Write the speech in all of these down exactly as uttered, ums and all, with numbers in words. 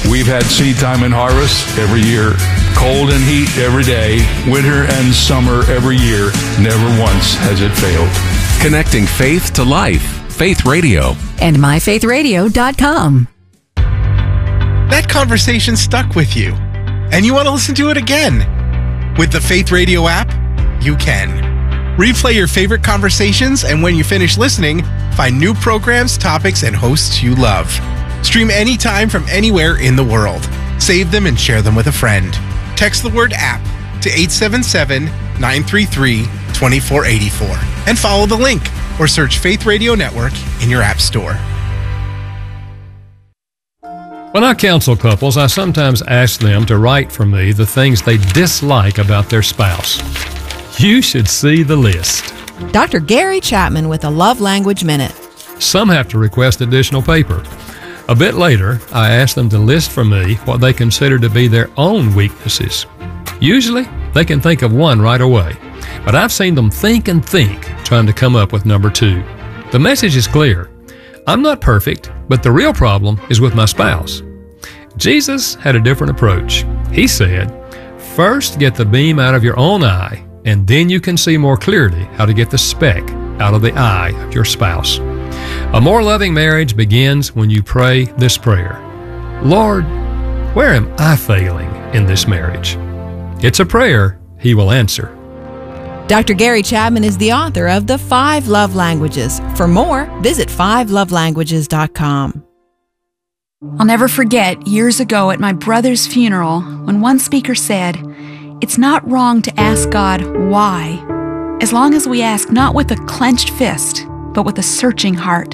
We've had seed time and harvest every year, cold and heat every day, winter and summer every year. Never once has it failed. Connecting faith to life. Faith Radio. And my faith radio dot com. That conversation stuck with you, and you want to listen to it again. With the Faith Radio app, you can. Replay your favorite conversations, and when you finish listening, find new programs, topics, and hosts you love. Stream anytime from anywhere in the world. Save them and share them with a friend. Text the word app to eight seven seven, nine three three, two four eight four and follow the link or search Faith Radio Network in your app store. When I counsel couples, I sometimes ask them to write for me the things they dislike about their spouse. You should see the list. Doctor Gary Chapman with a Love Language Minute. Some have to request additional paper. A bit later, I ask them to list for me what they consider to be their own weaknesses. Usually, they can think of one right away, but I've seen them think and think trying to come up with number two. The message is clear. I'm not perfect, but the real problem is with my spouse. Jesus had a different approach. He said, first get the beam out of your own eye, and then you can see more clearly how to get the speck out of the eye of your spouse. A more loving marriage begins when you pray this prayer. Lord, where am I failing in this marriage? It's a prayer He will answer. Doctor Gary Chapman is the author of The Five Love Languages. For more, visit five love languages dot com. I'll never forget years ago at my brother's funeral when one speaker said, "It's not wrong to ask God why, as long as we ask not with a clenched fist, but with a searching heart."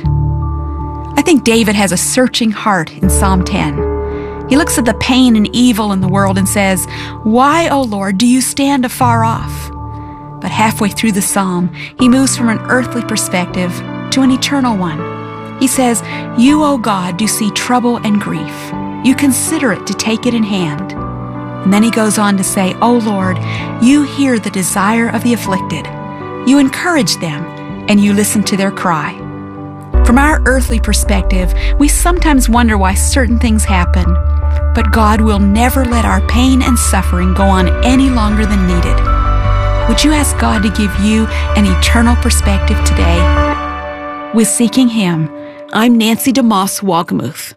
I think David has a searching heart in Psalm ten. He looks at the pain and evil in the world and says, "Why, O Lord, do you stand afar off?" But halfway through the psalm, he moves from an earthly perspective to an eternal one. He says, "You, O God, do see trouble and grief. You consider it to take it in hand." And then he goes on to say, "O Lord, you hear the desire of the afflicted. You encourage them, and you listen to their cry." From our earthly perspective, we sometimes wonder why certain things happen, but God will never let our pain and suffering go on any longer than needed. Would you ask God to give you an eternal perspective today? With Seeking Him, I'm Nancy DeMoss Wagamuth.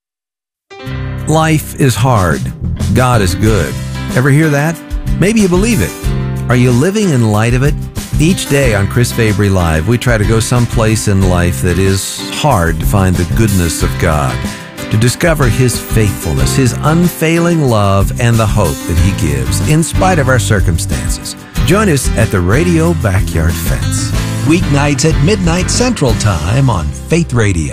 Life is hard. God is good. Ever hear that? Maybe you believe it. Are you living in light of it? Each day on Chris Fabry Live, we try to go someplace in life that is hard to find the goodness of God, to discover His faithfulness, His unfailing love, and the hope that He gives in spite of our circumstances. Join us at the Radio Backyard Fence. Weeknights at midnight Central Time on Faith Radio.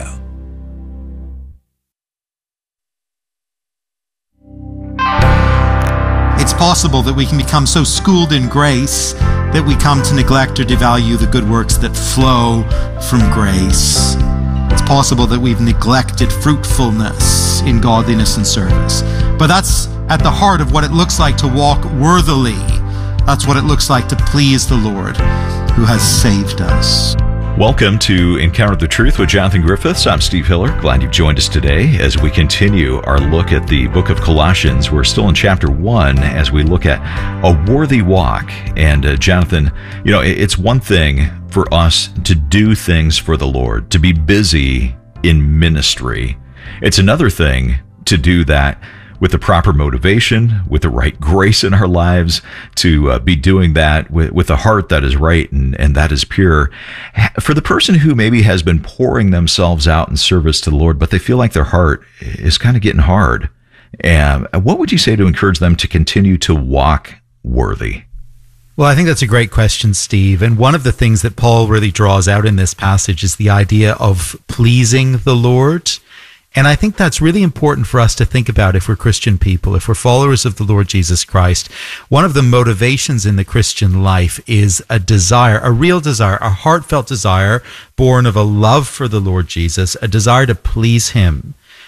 It's possible that we can become so schooled in grace that we come to neglect or devalue the good works that flow from grace. It's possible that we've neglected fruitfulness in godliness and service. But that's at the heart of what it looks like to walk worthily. That's what it looks like to please the Lord who has saved us. Welcome to Encounter the Truth with Jonathan Griffiths. I'm Steve Hiller. Glad you've joined us today as we continue our look at the book of Colossians. We're still in chapter one as we look at a worthy walk. And uh, Jonathan, you know, it's one thing for us to do things for the Lord, to be busy in ministry. It's another thing to do that with the proper motivation, with the right grace in our lives, to uh, be doing that with, with a heart that is right and, and that is pure. For the person who maybe has been pouring themselves out in service to the Lord, but they feel like their heart is kind of getting hard, um, what would you say to encourage them to continue to walk worthy? Well, I think that's a great question, Steve. And one of the things that Paul really draws out in this passage is the idea of pleasing the Lord. And I think that's really important for us to think about if we're Christian people, if we're followers of the Lord Jesus Christ. One of the motivations in the Christian life is a desire, a real desire, a heartfelt desire born of a love for the Lord Jesus, a desire to please Him.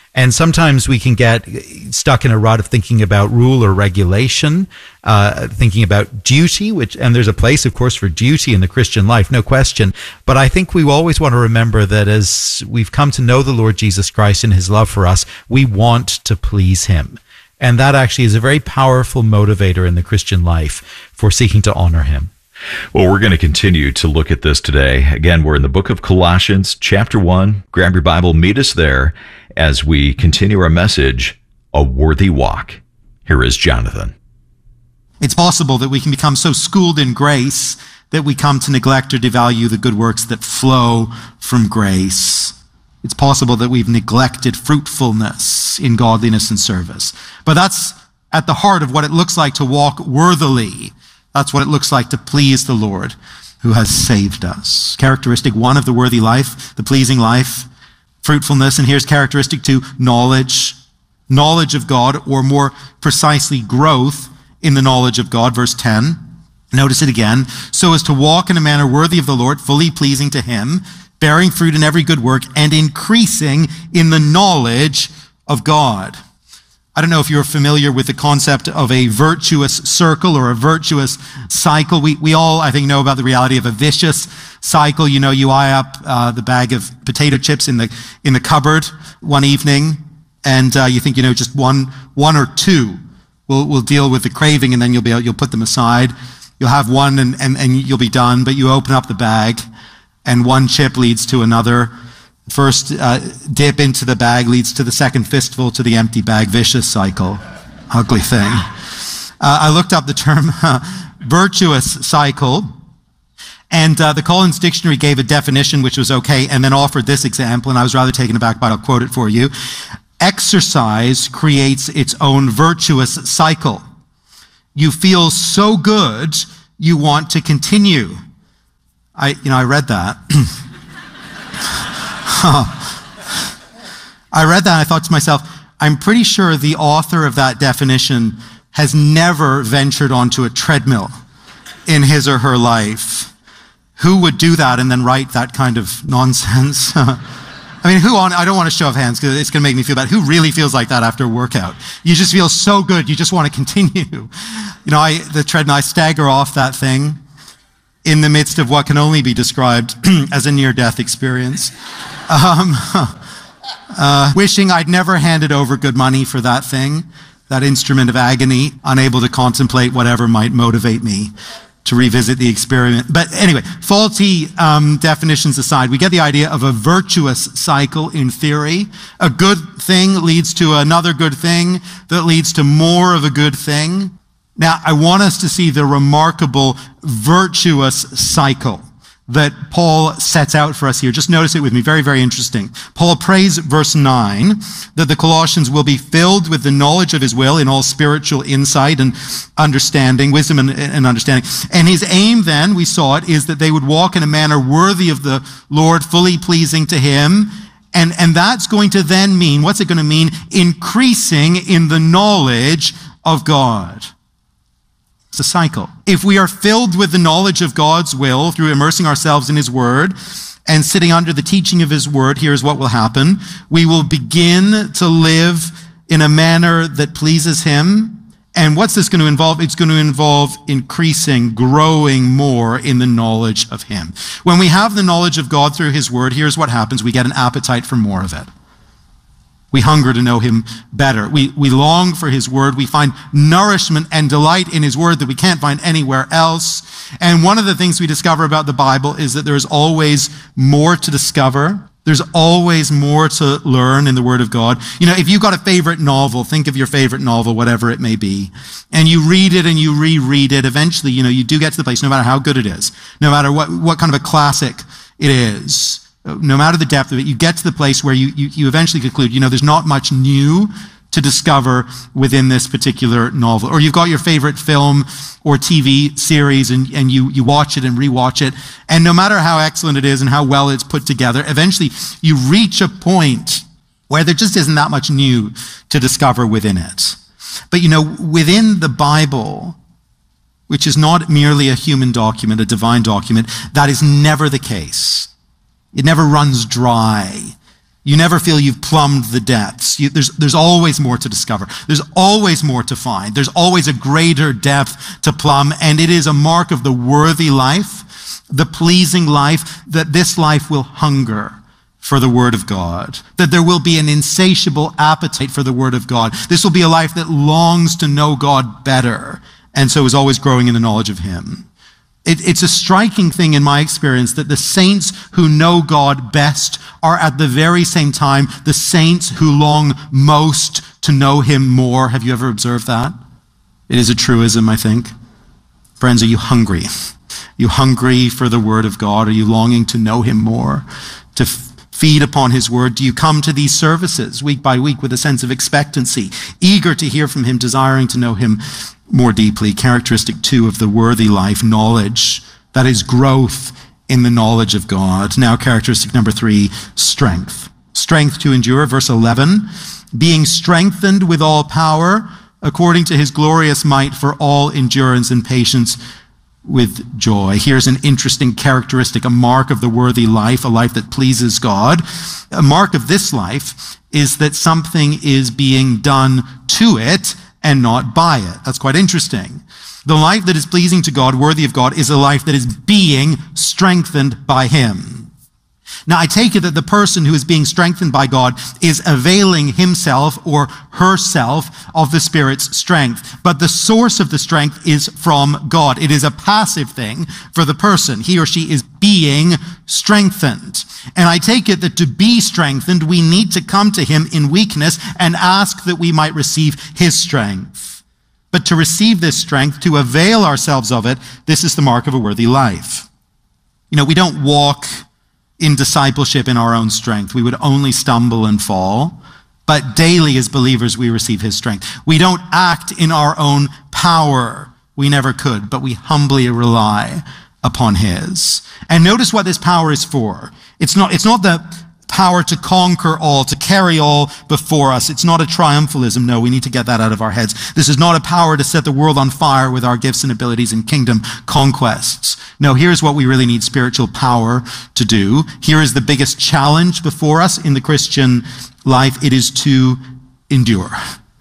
And sometimes we can get stuck in a rut of thinking about rule or regulation, uh, thinking about duty, which, and there's a place, of course, for duty in the Christian life, no question. But I think we always want to remember that as we've come to know the Lord Jesus Christ and his love for us, we want to please him. And that actually is a very powerful motivator in the Christian life for seeking to honor him. Well, we're going to continue to look at this today. Again, we're in the book of Colossians, chapter one. Grab your Bible, meet us there as we continue our message, A Worthy Walk. Here is Jonathan. It's possible that we can become so schooled in grace that we come to neglect or devalue the good works that flow from grace. It's possible that we've neglected fruitfulness in godliness and service. But that's at the heart of what it looks like to walk worthily. That's what it looks like to please the Lord who has saved us. Characteristic one of the worthy life, the pleasing life, fruitfulness. And here's characteristic two, knowledge. Knowledge of God, or more precisely, growth in the knowledge of God. Verse ten. Notice it again. So as to walk in a manner worthy of the Lord, fully pleasing to him, bearing fruit in every good work, and increasing in the knowledge of God. I don't know if you're familiar with the concept of a virtuous circle or a virtuous cycle. We we all, I think, know about the reality of a vicious cycle. You know, you eye up uh, the bag of potato chips in the in the cupboard one evening, and uh, you think, you know, just one one or two will will deal with the craving, and then you'll be you'll put them aside. You'll have one, and and, and you'll be done. But you open up the bag, and one chip leads to another. First uh, dip into the bag leads to the second fistful to the empty bag. Vicious cycle. Ugly thing. Uh, I looked up the term uh, virtuous cycle, and uh, the Collins Dictionary gave a definition which was okay, and then offered this example, and I was rather taken aback, but I'll quote it for you. Exercise creates its own virtuous cycle. You feel so good, you want to continue. I, you know, I read that. I read that and I thought to myself, I'm pretty sure the author of that definition has never ventured onto a treadmill in his or her life. Who would do that and then write that kind of nonsense? I mean, who on, I don't want to show of hands because it's going to make me feel bad. Who really feels like that after a workout? You just feel so good, you just want to continue. You know, I, the treadmill, I stagger off that thing in the midst of what can only be described as a near-death experience. Um, uh, wishing I'd never handed over good money for that thing, that instrument of agony, unable to contemplate whatever might motivate me to revisit the experiment. But anyway, faulty um, definitions aside, we get the idea of a virtuous cycle in theory. A good thing leads to another good thing that leads to more of a good thing. Now, I want us to see the remarkable virtuous cycle that Paul sets out for us here. Just notice it with me. Very, very interesting. Paul prays, verse nine, that the Colossians will be filled with the knowledge of his will in all spiritual insight and understanding, wisdom and, and understanding. And his aim then, we saw it, is that they would walk in a manner worthy of the Lord, fully pleasing to him. And, and that's going to then mean, what's it going to mean? Increasing in the knowledge of God. It's a cycle. If we are filled with the knowledge of God's will through immersing ourselves in his word and sitting under the teaching of his word, here's what will happen. We will begin to live in a manner that pleases him. And what's this going to involve? It's going to involve increasing, growing more in the knowledge of him. When we have the knowledge of God through his word, here's what happens. We get an appetite for more of it. We hunger to know him better. We, we long for his word. We find nourishment and delight in his word that we can't find anywhere else. And one of the things we discover about the Bible is that there's always more to discover. There's always more to learn in the word of God. You know, if you've got a favorite novel, think of your favorite novel, whatever it may be, and you read it and you reread it, eventually, you know, you do get to the place, no matter how good it is, no matter what, what kind of a classic it is, no matter the depth of it, you get to the place where you, you, you eventually conclude, you know, there's not much new to discover within this particular novel. Or you've got your favorite film or T V series and, and you, you watch it and rewatch it. And no matter how excellent it is and how well it's put together, eventually you reach a point where there just isn't that much new to discover within it. But, you know, within the Bible, which is not merely a human document, a divine document, that is never the case. It never runs dry. You never feel you've plumbed the depths. You, there's, there's always more to discover. There's always more to find. There's always a greater depth to plumb, and it is a mark of the worthy life, the pleasing life, that this life will hunger for the Word of God, that there will be an insatiable appetite for the Word of God. This will be a life that longs to know God better, and so is always growing in the knowledge of Him. It, it's a striking thing in my experience that the saints who know God best are at the very same time the saints who long most to know Him more. Have you ever observed that? It is a truism, I think. Friends, are you hungry? Are you hungry for the Word of God? Are you longing to know Him more? To f- feed upon His Word? Do you come to these services week by week with a sense of expectancy, eager to hear from Him, desiring to know Him more deeply? Characteristic two of the worthy life, knowledge. That is growth in the knowledge of God. Now characteristic number three, strength. Strength to endure, verse eleven. Being strengthened with all power, according to His glorious might, for all endurance and patience with joy. Here's an interesting characteristic, a mark of the worthy life, a life that pleases God. A mark of this life is that something is being done to it and not by it. That's quite interesting. The life that is pleasing to God, worthy of God, is a life that is being strengthened by Him. Now, I take it that the person who is being strengthened by God is availing himself or herself of the Spirit's strength. But the source of the strength is from God. It is a passive thing for the person. He or she is being strengthened. And I take it that to be strengthened, we need to come to Him in weakness and ask that we might receive His strength. But to receive this strength, to avail ourselves of it, this is the mark of a worthy life. You know, we don't walk in discipleship in our own strength. We would only stumble and fall. But daily as believers, we receive His strength. We don't act in our own power. We never could, but we humbly rely upon His. And notice what this power is for. It's not, it's not the power to conquer all, to carry all before us. It's not a triumphalism. No, we need to get that out of our heads. This is not a power to set the world on fire with our gifts and abilities and kingdom conquests. No, here's what we really need spiritual power to do. Here is the biggest challenge before us in the Christian life. It is to endure.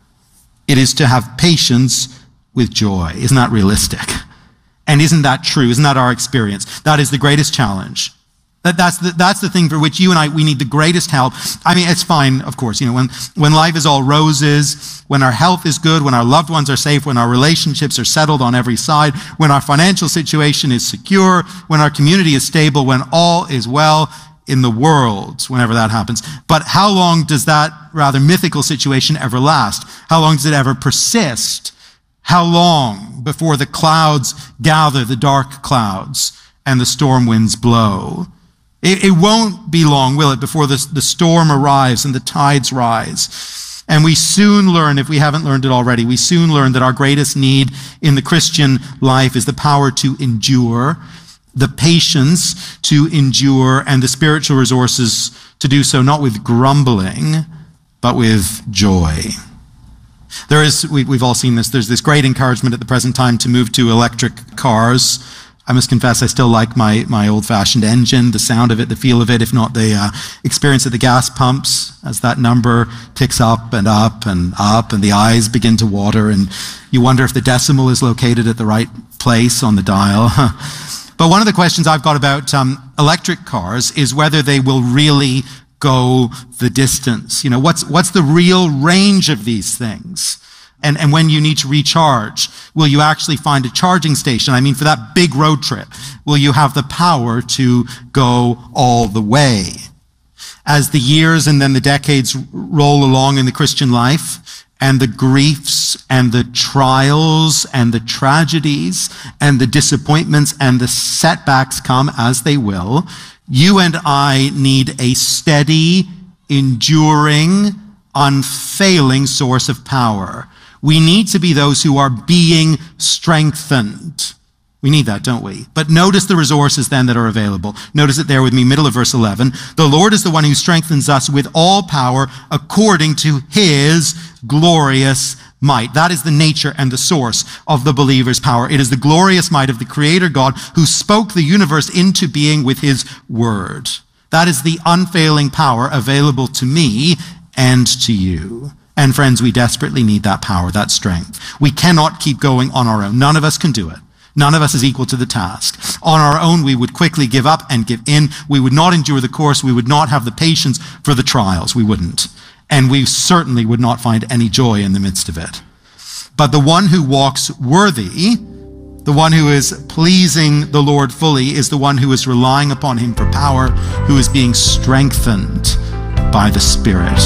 It is to have patience with joy. Isn't that realistic? And isn't that true? Isn't that our experience? That is the greatest challenge. That, that's the, that's the thing for which you and I, we need the greatest help. I mean, it's fine, of course, you know, when, when life is all roses, when our health is good, when our loved ones are safe, when our relationships are settled on every side, when our financial situation is secure, when our community is stable, when all is well in the world, whenever that happens. But how long does that rather mythical situation ever last? How long does it ever persist? How long before the clouds gather, the dark clouds, and the storm winds blow? It, it won't be long, will it, before the, the storm arrives and the tides rise. And we soon learn, if we haven't learned it already, we soon learn that our greatest need in the Christian life is the power to endure, the patience to endure, and the spiritual resources to do so, not with grumbling, but with joy. There is, we, we've all seen this, there's this great encouragement at the present time to move to electric cars. I must confess, I still like my, my old-fashioned engine, the sound of it, the feel of it, if not the uh, experience at the gas pumps as that number ticks up and up and up and the eyes begin to water and you wonder if the decimal is located at the right place on the dial. But one of the questions I've got about um, electric cars is whether they will really go the distance. You know, what's, what's the real range of these things? And, and when you need to recharge, will you actually find a charging station? I mean, for that big road trip, will you have the power to go all the way? As the years and then the decades roll along in the Christian life, and the griefs and the trials and the tragedies and the disappointments and the setbacks come as they will, you and I need a steady, enduring, unfailing source of power. We need to be those who are being strengthened. We need that, don't we? But notice the resources then that are available. Notice it there with me, middle of verse eleven. The Lord is the one who strengthens us with all power according to His glorious might. That is the nature and the source of the believer's power. It is the glorious might of the Creator God who spoke the universe into being with His word. That is the unfailing power available to me and to you. And friends, we desperately need that power, that strength. We cannot keep going on our own. None of us can do it. None of us is equal to the task. On our own, we would quickly give up and give in. We would not endure the course. We would not have the patience for the trials. We wouldn't. And we certainly would not find any joy in the midst of it. But the one who walks worthy, the one who is pleasing the Lord fully, is the one who is relying upon him for power, who is being strengthened by the Spirit.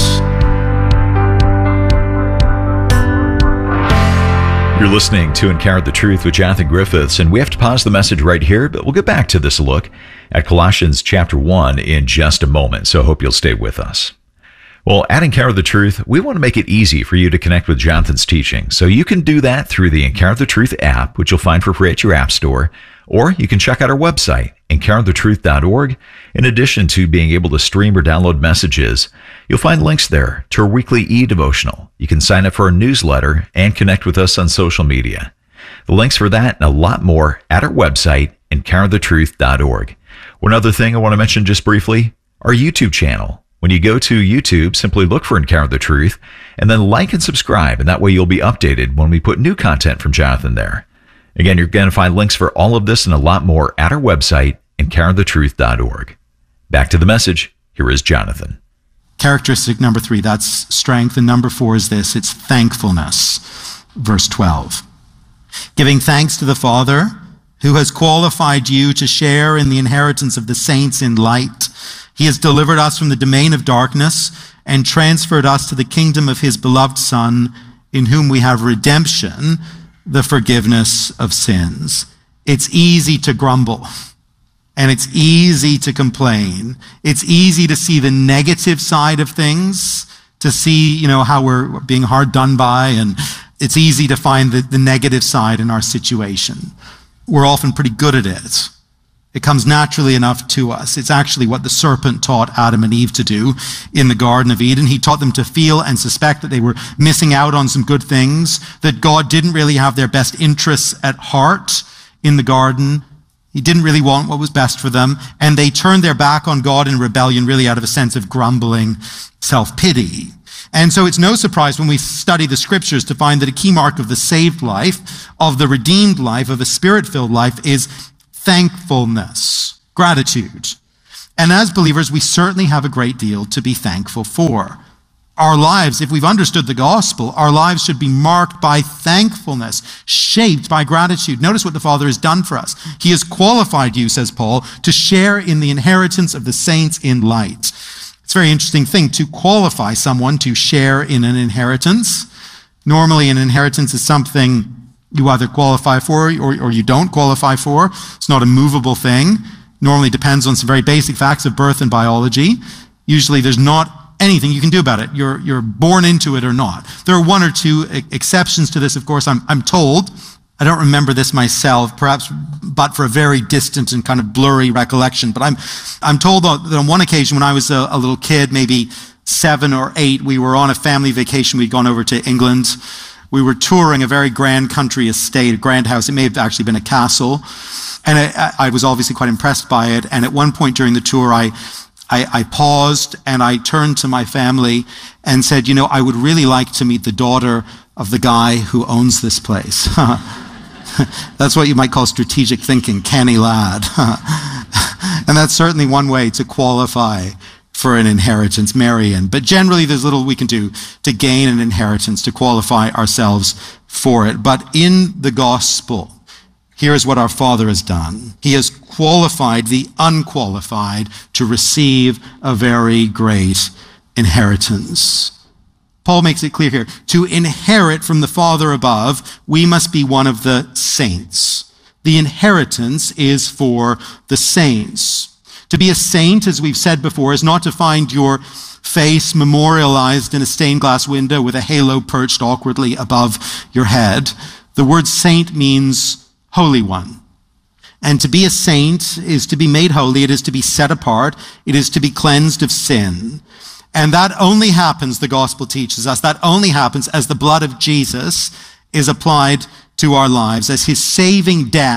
You're listening to Encounter the Truth with Jonathan Griffiths, and we have to pause the message right here, but we'll get back to this look at Colossians chapter one in just a moment, so I hope you'll stay with us. Well, at Encounter the Truth, we want to make it easy for you to connect with Jonathan's teaching, so you can do that through the Encounter the Truth app, which you'll find for free at your app store, or you can check out our website, encounter the truth dot org. In addition to being able to stream or download messages, you'll find links there to our weekly e-devotional. You can sign up for our newsletter and connect with us on social media. The links for that and a lot more at our website, encounter the truth dot org. One other thing I want to mention just briefly, our YouTube channel. When you go to YouTube, simply look for Encounter the Truth and then like and subscribe, and that way you'll be updated when we put new content from Jonathan there. Again, you're going to find links for all of this and a lot more at our website, encounter the truth dot org. Back to the message. Here is Jonathan. Characteristic number three, that's strength. And number four is this, it's thankfulness. Verse twelve. Giving thanks to the Father, who has qualified you to share in the inheritance of the saints in light. He has delivered us from the domain of darkness and transferred us to the kingdom of his beloved Son, in whom we have redemption, the forgiveness of sins. It's easy to grumble. And it's easy to complain. It's easy to see the negative side of things, to see, you know, how we're being hard done by, and it's easy to find the, the negative side in our situation. We're often pretty good at it. It comes naturally enough to us. It's actually what the serpent taught Adam and Eve to do in the Garden of Eden. He taught them to feel and suspect that they were missing out on some good things, that God didn't really have their best interests at heart in the garden. He didn't really want what was best for them, and they turned their back on God in rebellion, really out of a sense of grumbling self-pity. And so it's no surprise when we study the scriptures to find that a key mark of the saved life, of the redeemed life, of a spirit-filled life is thankfulness, gratitude. And as believers, we certainly have a great deal to be thankful for. Our lives, if we've understood the gospel, our lives should be marked by thankfulness, shaped by gratitude. Notice what the Father has done for us. He has qualified you, says Paul, to share in the inheritance of the saints in light. It's a very interesting thing to qualify someone to share in an inheritance. Normally, an inheritance is something you either qualify for or, or you don't qualify for. It's not a movable thing. Normally depends on some very basic facts of birth and biology. Usually there's not anything you can do about it. You're, you're born into it or not. There are one or two exceptions to this, of course, I'm, I'm told. I don't remember this myself, perhaps but for a very distant and kind of blurry recollection. But I'm, I'm told that on one occasion when I was a, a little kid, maybe seven or eight, we were on a family vacation. We'd gone over to England. We were touring a very grand country estate, a grand house. It may have actually been a castle. And I, I was obviously quite impressed by it. And at one point during the tour, I, I, I paused and I turned to my family and said, you know, I would really like to meet the daughter of the guy who owns this place. That's what you might call strategic thinking, canny lad. And that's certainly one way to qualify for an inheritance, marry in. But generally, there's little we can do to gain an inheritance, to qualify ourselves for it. But in the gospel, here is what our Father has done. He has qualified the unqualified to receive a very great inheritance. Paul makes it clear here, to inherit from the Father above, we must be one of the saints. The inheritance is for the saints. To be a saint, as we've said before, is not to find your face memorialized in a stained glass window with a halo perched awkwardly above your head. The word saint means holy one. And to be a saint is to be made holy. It is to be set apart. It is to be cleansed of sin. And that only happens, the gospel teaches us, that only happens as the blood of Jesus is applied to our lives, as his saving death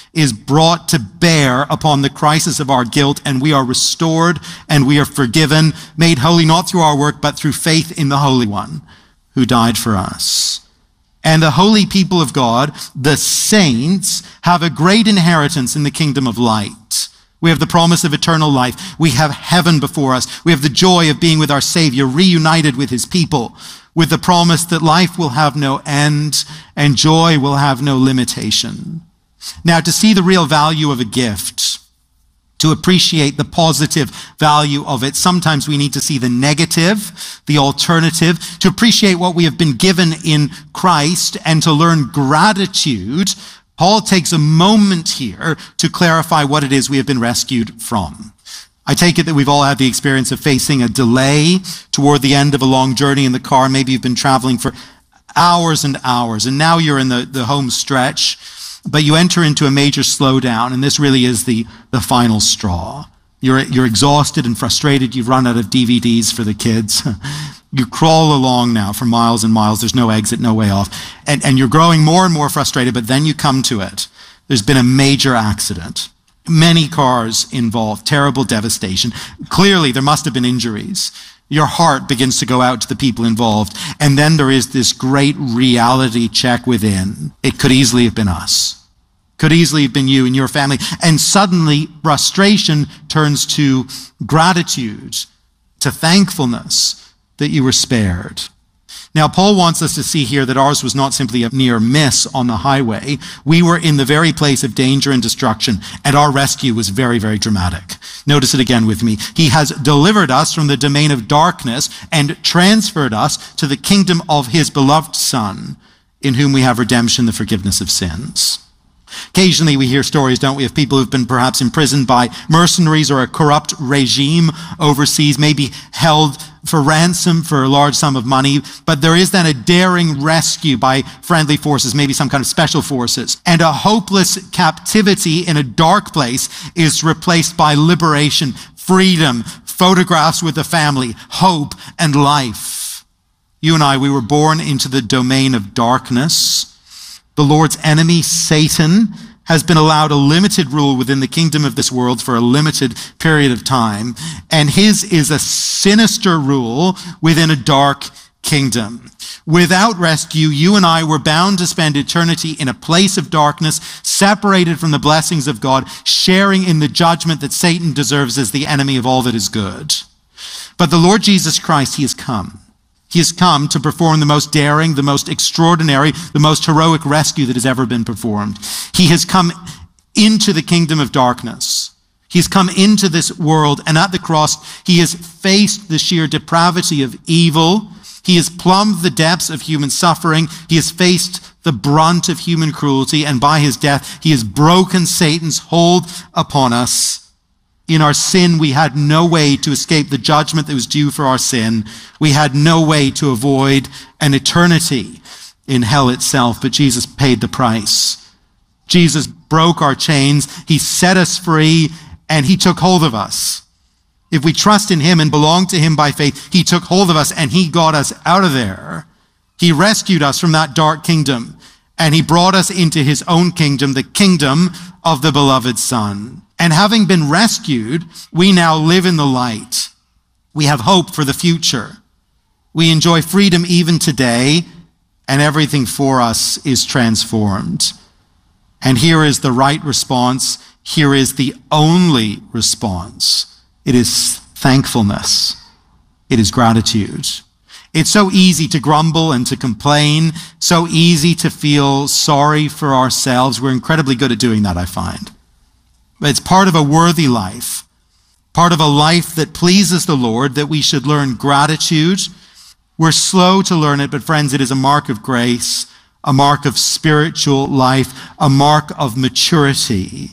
is brought to bear upon the crisis of our guilt, and we are restored and we are forgiven, made holy not through our work, but through faith in the Holy One who died for us. And the holy people of God, the saints, have a great inheritance in the kingdom of light. We have the promise of eternal life. We have heaven before us. We have the joy of being with our Savior, reunited with his people, with the promise that life will have no end and joy will have no limitation. Now, to see the real value of a gift, to appreciate the positive value of it, sometimes we need to see the negative, the alternative, to appreciate what we have been given in Christ and to learn gratitude. Paul takes a moment here to clarify what it is we have been rescued from. I take it that we've all had the experience of facing a delay toward the end of a long journey in the car. Maybe you've been traveling for hours and hours, and now you're in the, the home stretch, but you enter into a major slowdown, and this really is the, the final straw. You're, you're exhausted and frustrated. You've run out of D V Ds for the kids. You crawl along now for miles and miles. There's no exit, no way off. And, and you're growing more and more frustrated, but then you come to it. There's been a major accident. Many cars involved, terrible devastation. Clearly, there must have been injuries. Your heart begins to go out to the people involved. And then there is this great reality check within. It could easily have been us. Could easily have been you and your family. And suddenly, frustration turns to gratitude, to thankfulness that you were spared. Now, Paul wants us to see here that ours was not simply a near miss on the highway. We were in the very place of danger and destruction, and our rescue was very, very dramatic. Notice it again with me. He has delivered us from the domain of darkness and transferred us to the kingdom of his beloved Son, in whom we have redemption, the forgiveness of sins. Occasionally we hear stories, don't we, of people who've been perhaps imprisoned by mercenaries or a corrupt regime overseas, maybe held for ransom for a large sum of money. But there is then a daring rescue by friendly forces, maybe some kind of special forces. And a hopeless captivity in a dark place is replaced by liberation, freedom, photographs with the family, hope, and life. You and I, we were born into the domain of darkness. The Lord's enemy, Satan, has been allowed a limited rule within the kingdom of this world for a limited period of time. And his is a sinister rule within a dark kingdom. Without rescue, you and I were bound to spend eternity in a place of darkness, separated from the blessings of God, sharing in the judgment that Satan deserves as the enemy of all that is good. But the Lord Jesus Christ, he has come. He has come to perform the most daring, the most extraordinary, the most heroic rescue that has ever been performed. He has come into the kingdom of darkness. He's come into this world, and at the cross, he has faced the sheer depravity of evil. He has plumbed the depths of human suffering. He has faced the brunt of human cruelty, and by his death, he has broken Satan's hold upon us. In our sin, we had no way to escape the judgment that was due for our sin. We had no way to avoid an eternity in hell itself, but Jesus paid the price. Jesus broke our chains. He set us free, and he took hold of us. If we trust in him and belong to him by faith, he took hold of us and he got us out of there. He rescued us from that dark kingdom, and he brought us into his own kingdom, the kingdom of the beloved Son. And having been rescued, we now live in the light. We have hope for the future. We enjoy freedom even today, and everything for us is transformed. And here is the right response. Here is the only response. It is thankfulness. It is gratitude. It's so easy to grumble and to complain, so easy to feel sorry for ourselves. We're incredibly good at doing that, I find. But it's part of a worthy life, part of a life that pleases the Lord, that we should learn gratitude. We're slow to learn it, but friends, it is a mark of grace, a mark of spiritual life, a mark of maturity.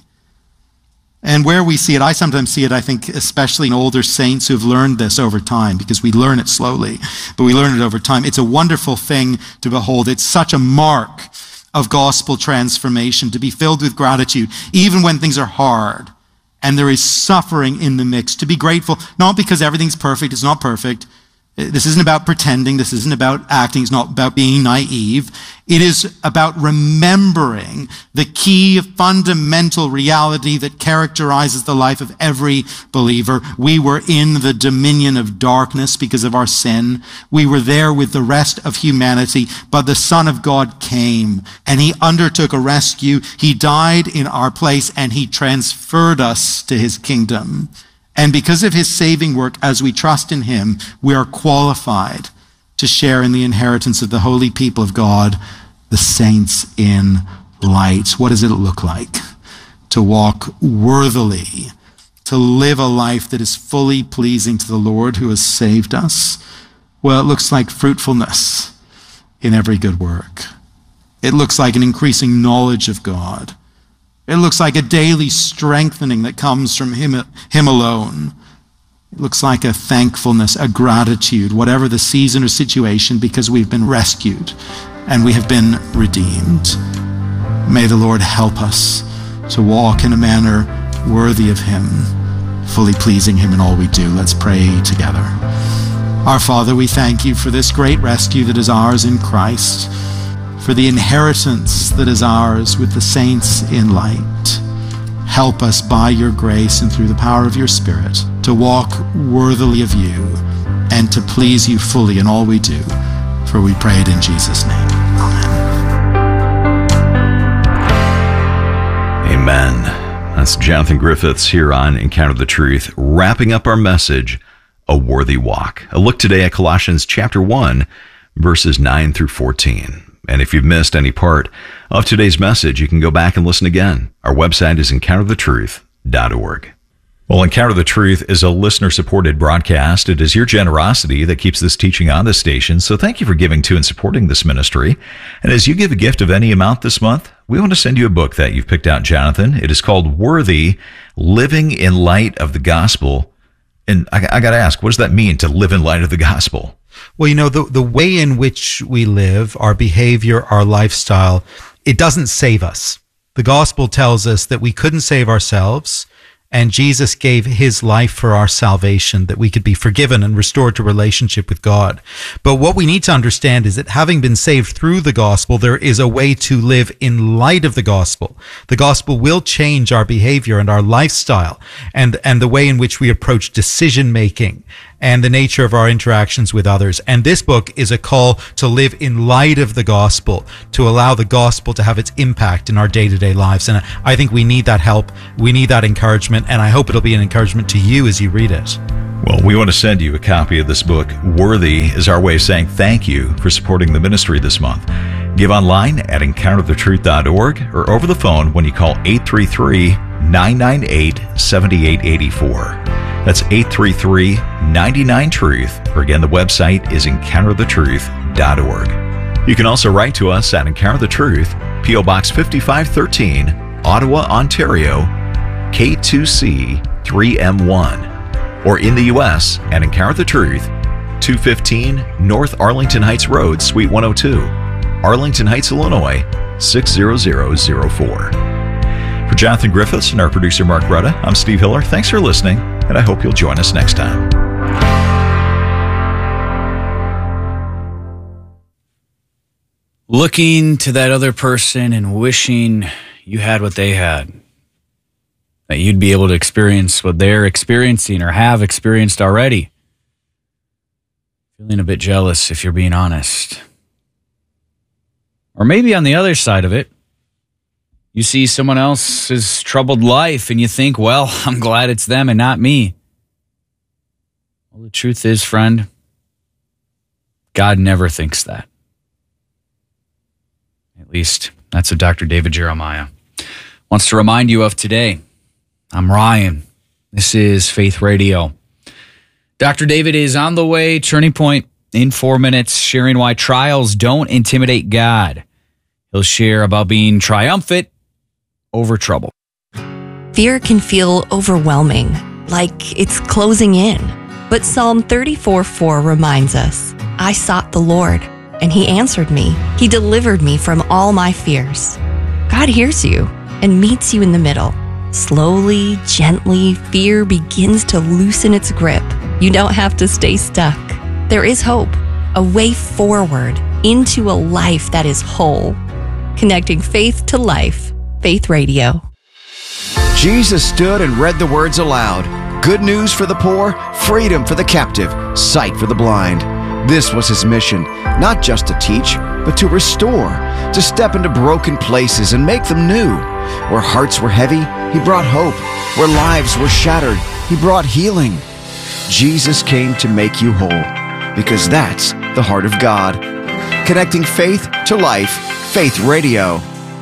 And where we see it, I sometimes see it, I think, especially in older saints who have learned this over time, because we learn it slowly, but we learn it over time. It's a wonderful thing to behold. It's such a mark of gospel transformation, to be filled with gratitude, even when things are hard and there is suffering in the mix, to be grateful, not because everything's perfect, it's not perfect. This isn't about pretending, this isn't about acting, it's not about being naive. It is about remembering the key fundamental reality that characterizes the life of every believer. We were in the dominion of darkness because of our sin. We were there with the rest of humanity, but the Son of God came and he undertook a rescue. He died in our place and he transferred us to his kingdom. And because of his saving work, as we trust in him, we are qualified to share in the inheritance of the holy people of God, the saints in light. What does it look like to walk worthily, to live a life that is fully pleasing to the Lord who has saved us? Well, it looks like fruitfulness in every good work. It looks like an increasing knowledge of God. It looks like a daily strengthening that comes from him, him alone. It looks like a thankfulness, a gratitude, whatever the season or situation, because we've been rescued and we have been redeemed. May the Lord help us to walk in a manner worthy of him, fully pleasing him in all we do. Let's pray together. Our Father, we thank you for this great rescue that is ours in Christ, for the inheritance that is ours with the saints in light. Help us by your grace and through the power of your Spirit to walk worthily of you and to please you fully in all we do. For we pray it in Jesus' name. Amen. Amen. That's Jonathan Griffiths here on Encounter the Truth, wrapping up our message, A Worthy Walk. A look today at Colossians chapter one, verses nine through fourteen. And if you've missed any part of today's message, you can go back and listen again. Our website is encounter the truth dot org. Well, Encounter the Truth is a listener-supported broadcast. It is your generosity that keeps this teaching on the station, so thank you for giving to and supporting this ministry. And as you give a gift of any amount this month, we want to send you a book that you've picked out, Jonathan. It is called Worthy, Living in Light of the Gospel. And I, I got to ask, what does that mean, to live in light of the gospel? Well, you know, the, the way in which we live, our behavior, our lifestyle, it doesn't save us. The gospel tells us that we couldn't save ourselves, and Jesus gave his life for our salvation, that we could be forgiven and restored to relationship with God. But what we need to understand is that having been saved through the gospel, there is a way to live in light of the gospel. The gospel will change our behavior and our lifestyle and, and the way in which we approach decision making and the nature of our interactions with others. And this book is a call to live in light of the gospel, to allow the gospel to have its impact in our day-to-day lives. And I think we need that help. We need that encouragement. And I hope it'll be an encouragement to you as you read it. Well, we want to send you a copy of this book. Worthy is our way of saying thank you for supporting the ministry this month. Give online at encounter the truth dot org or over the phone when you call eight three three, nine nine eight, seven eight eight four. That's eight three three, nine nine, truth. Or again, the website is encounter the truth dot org. You can also write to us at Encounter the Truth, P O Box fifty-five thirteen, Ottawa, Ontario, K two C three M one. Or in the U S at Encounter the Truth, two fifteen North Arlington Heights Road, Suite one oh two, Arlington Heights, Illinois, six zero zero zero four. For Jonathan Griffiths and our producer Mark Rutta, I'm Steve Hiller. Thanks for listening, and I hope you'll join us next time. Looking to that other person and wishing you had what they had. That you'd be able to experience what they're experiencing or have experienced already. Feeling a bit jealous, if you're being honest. Or maybe on the other side of it, you see someone else's troubled life and you think, well, I'm glad it's them and not me. Well, the truth is, friend, God never thinks that. At least that's what Doctor David Jeremiah wants to remind you of today. I'm Ryan. This is Faith Radio. Doctor David is on the way, Turning Point, in four minutes, sharing why trials don't intimidate God. He'll share about being triumphant over trouble. Fear can feel overwhelming, like it's closing in. But Psalm thirty-four four reminds us, I sought the Lord, and he answered me. He delivered me from all my fears. God hears you and meets you in the middle. Slowly, gently, fear begins to loosen its grip. You don't have to stay stuck. There is hope, a way forward, into a life that is whole. Connecting faith to life. Faith Radio. Jesus stood and read the words aloud. Good news for the poor, freedom for the captive, sight for the blind. This was his mission, not just to teach, but to restore, to step into broken places and make them new. Where hearts were heavy, he brought hope. Where lives were shattered, he brought healing. Jesus came to make you whole, because that's the heart of God. Connecting faith to life, Faith Radio.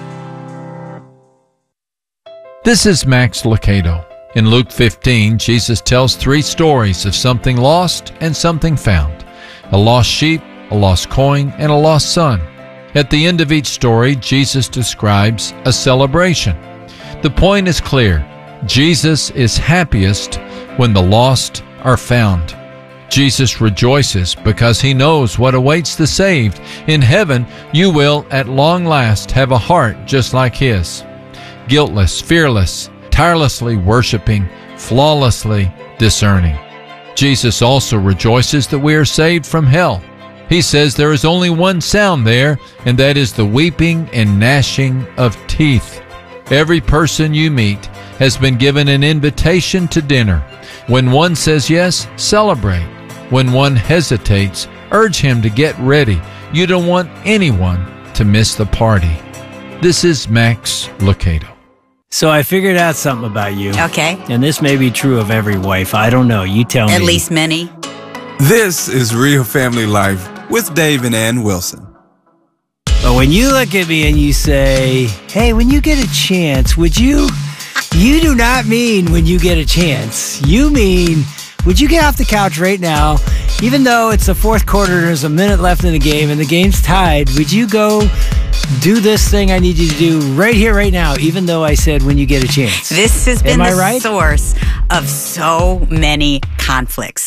This is Max Lucado. In Luke fifteen, Jesus tells three stories of something lost and something found. A lost sheep, a lost coin, and a lost son. At the end of each story, Jesus describes a celebration. The point is clear. Jesus is happiest when the lost are found. Jesus rejoices because he knows what awaits the saved. In heaven, you will at long last have a heart just like his. Guiltless, fearless, tirelessly worshiping, flawlessly discerning. Jesus also rejoices that we are saved from hell. He says there is only one sound there, and that is the weeping and gnashing of teeth. Every person you meet has been given an invitation to dinner. When one says yes, celebrate. When one hesitates, urge him to get ready. You don't want anyone to miss the party. This is Max Lucado. So I figured out something about you. Okay. And this may be true of every wife. I don't know. You tell me. At least many. This is Real Family Life with Dave and Ann Wilson. But when you look at me and you say, hey, when you get a chance, would you... You do not mean when you get a chance. You mean, would you get off the couch right now, even though it's the fourth quarter and there's a minute left in the game and the game's tied, would you go do this thing I need you to do right here, right now, even though I said when you get a chance? This has been Am I the right? source of so many conflicts.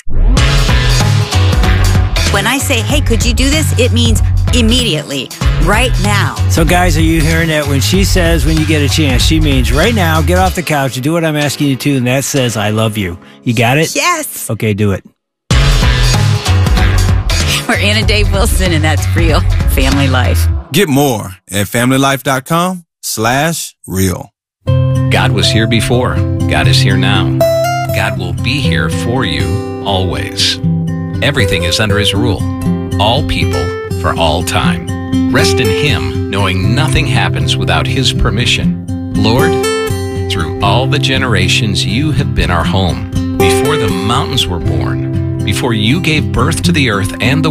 When I say, hey, could you do this? It means immediately, right now. So guys, are you hearing that when she says when you get a chance, she means right now, get off the couch and do what I'm asking you to, and that says I love you. You got it? Yes. Okay, do it. We're Ann and Dave Wilson, and that's Real Family Life. Get more at familylife.com slash real. God was here before. God is here now. God will be here for you always. Everything is under his rule. All people for all time. Rest in him, knowing nothing happens without his permission. Lord, through all the generations you have been our home. Before the mountains were born, before you gave birth to the earth and the